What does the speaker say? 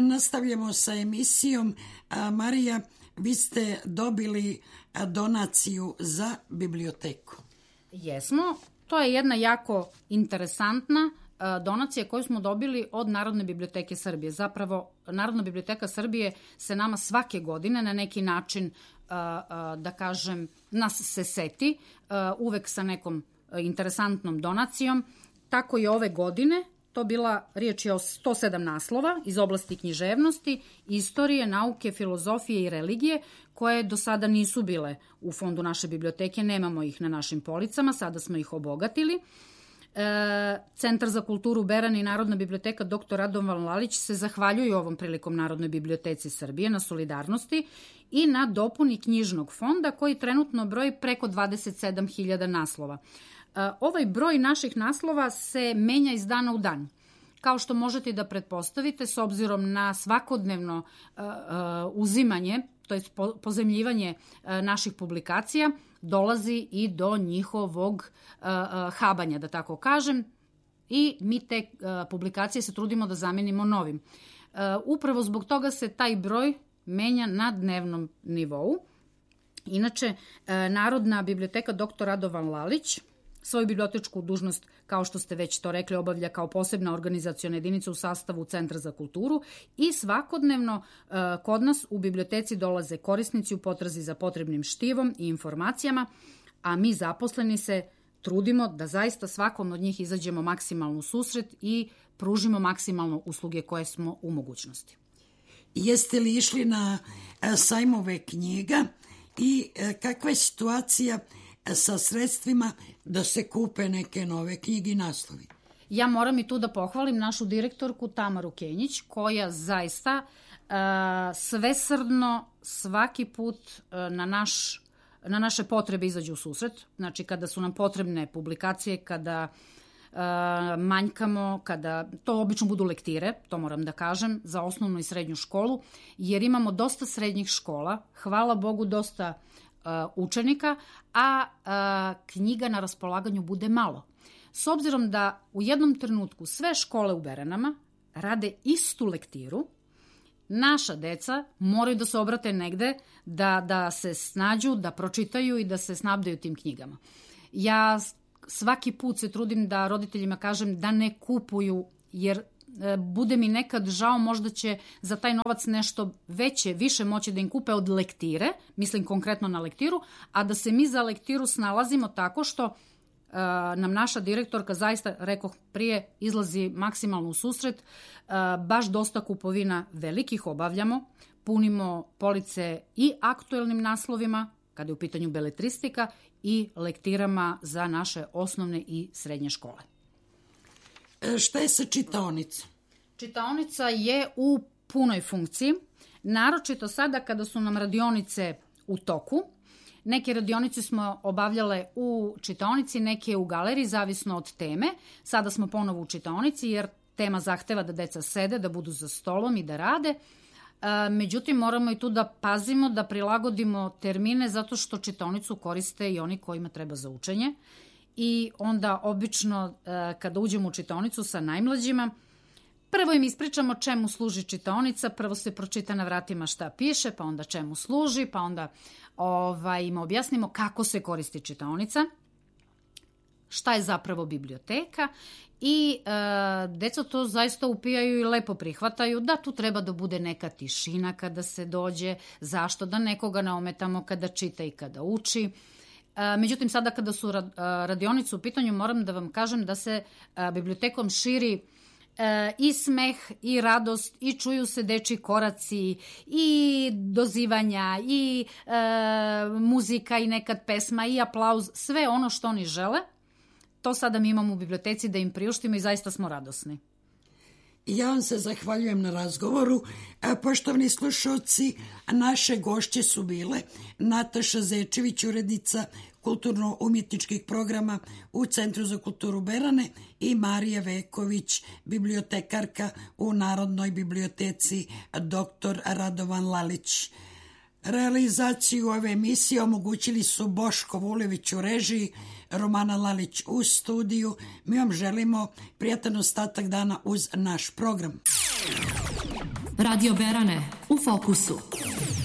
Nastavljamo sa emisijom. Marija, vi ste dobili donaciju za biblioteku. Jesmo. To je jedna jako interesantna donacija koju smo dobili od Narodne biblioteke Srbije. Zapravo, Narodna biblioteka Srbije se nama svake godine na neki način, da kažem, nas se seti, uvek sa nekom interesantnom donacijom. Tako i ove godine. To bila riječ je o 107 naslova iz oblasti književnosti, istorije, nauke, filozofije i religije, koje do sada nisu bile u fondu naše biblioteke, nemamo ih na našim policama, sada smo ih obogatili. Centar za kulturu Beran i Narodna biblioteka dr. Radovan Lalić se zahvaljuju ovom prilikom Narodnoj biblioteci Srbije na solidarnosti i na dopuni knjižnog fonda koji trenutno broji preko 27.000 naslova. Ovaj broj naših naslova se menja iz dana u dan. Kao što možete da pretpostavite, s obzirom na svakodnevno uzimanje, to je pozemljivanje naših publikacija, dolazi i do njihovog habanja, da tako kažem, i mi te publikacije se trudimo da zamenimo novim. Upravo zbog toga se taj broj menja na dnevnom nivou. Inače, Narodna biblioteka dr. Radovan Lalić svoju bibliotečku dužnost, kao što ste već to rekli, obavlja kao posebna organizaciona jedinica u sastavu Centra za kulturu i svakodnevno kod nas u biblioteci dolaze korisnici u potrazi za potrebnim štivom i informacijama, a mi zaposleni se trudimo da zaista svakom od njih izađemo maksimalno u susret i pružimo maksimalno usluge koje smo u mogućnosti. Jeste li išli na sajmove knjiga i kakva je situacija sa sredstvima da se kupe neke nove knjige i naslovi? Ja moram i tu da pohvalim našu direktorku Tamaru Kenjić, koja zaista svesrdno svaki put na naše potrebe izađe u susret. Znači, kada su nam potrebne publikacije, kada manjkamo, kada to obično budu lektire, to moram da kažem, za osnovnu i srednju školu, jer imamo dosta srednjih škola, hvala Bogu dosta učenika, a knjiga na raspolaganju bude malo. S obzirom da u jednom trenutku sve škole u Beranama rade istu lektiru, naša deca moraju da se obrate negde, da se snađu, da pročitaju i da se snabdaju tim knjigama. Ja svaki put se trudim da roditeljima kažem da ne kupuju, jer bude mi nekad žao, možda će za taj novac nešto više moći da im kupe od lektire, mislim konkretno na lektiru, a da se mi za lektiru snalazimo tako što nam naša direktorka, zaista rekoh prije, izlazi maksimalno u susret, baš dosta kupovina velikih obavljamo, punimo police i aktuelnim naslovima, kada je u pitanju beletristika, i lektirama za naše osnovne i srednje škole. Šta je sa čitaonicom? Čitaonica je u punoj funkciji, naročito sada kada su nam radionice u toku. Neke radionice smo obavljale u čitaonici, neke u galeriji, zavisno od teme. Sada smo ponovo u čitaonici jer tema zahteva da deca sede, da budu za stolom i da rade. Međutim, moramo i tu da pazimo, da prilagodimo termine, zato što čitaonicu koriste i oni kojima treba za učenje. I onda obično kada uđemo u čitaonicu sa najmlađima, prvo im ispričamo čemu služi čitaonica, prvo se pročita na vratima šta piše, pa onda čemu služi, pa onda im objasnimo kako se koristi čitaonica, šta je zapravo biblioteka i deca to zaista upijaju i lepo prihvataju, da tu treba da bude neka tišina kada se dođe, zašto da nekoga ne ometamo kada čita i kada uči. Međutim, sada kada su radionice u pitanju, moram da vam kažem da se bibliotekom širi i smeh i radost i čuju se dečji koraci i dozivanja i muzika i nekad pesma i aplauz, sve ono što oni žele, to sada mi imamo u biblioteci da im priuštimo i zaista smo radosni. Ja vam se zahvaljujem na razgovoru. Poštovani slušalci, naše gošće su bile Nataša Zečević, urednica kulturno-umjetničkih programa u Centru za kulturu Berane, i Marija Veković, bibliotekarka u Narodnoj biblioteci dr. Radovan Lalić. Realizaciju ove emisije omogućili su Boško Vulević u režiji, Romana Lalić u studiju. Mi vam želimo prijatan ostatak dana uz naš program. Radio Berane u fokusu.